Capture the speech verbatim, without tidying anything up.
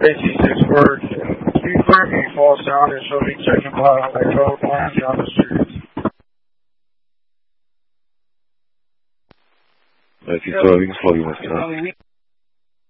eighty-six words. Speak firmly, false sound, and shall be taken by like gold lines on the streets. Эти слово слово